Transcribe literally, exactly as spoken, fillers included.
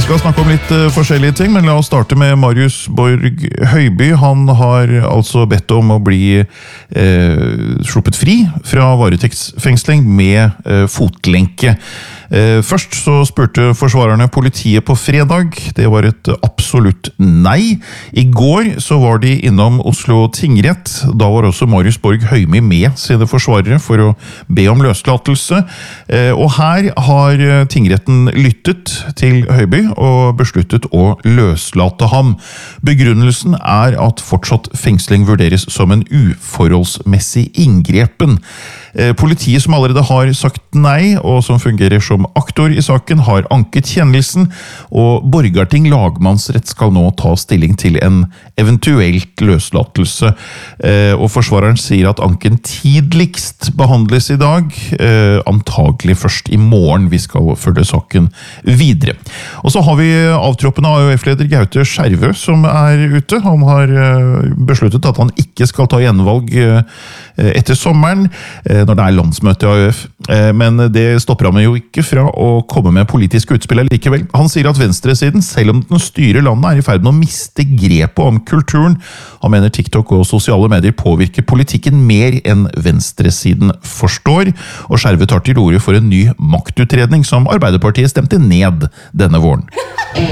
skal snakke om litt uh, forskjellige ting, men la oss starte med Marius Borg Høiby. Han har altså bedt om å bli uh, sluppet fri fra varetektsfengsling med uh, fotlenke. Uh, først så spurte forsvarerne politiet på fredag. Det var et absolutt nei. I går så var de innom Oslo tingrett. Da var også Marius Borg Høiby med sine forsvarere for å be om løslatelse. Uh, og her har tingretten lyttet til Høiby og besluttet å løslate ham. Begrunnelsen er at fortsatt fengsling vurderes som en uforholdsmessig inngrepen. Politiet som allerede har sagt nei, og som fungerer som aktor i saken, har anket kjennelsen, og Borgarting lagmannsrett skal nå ta stilling til en eventuelt løslatelse. Og forsvareren sier at anken tidligst behandles i dag, antagelig først i morgen. Vi skal følge saken videre. Og så har vi avtroppende A U F-leder Gaute Skjervø som er ute. Han har besluttet at han ikke skal ta gjenvalg etter sommeren, når det er landsmøte i A U F. Men det stopper han jo ikke fra å komme med politisk utspill likevel. Han sier at venstresiden, selv om den styrer landet, er i ferd med å miste grepet om kulturen. Han mener TikTok og sosiale medier påvirker politikken mer enn venstresiden forstår, og Skjervø tar til orde for en ny maktutredning som Arbeiderpartiet stemte ned denne våren.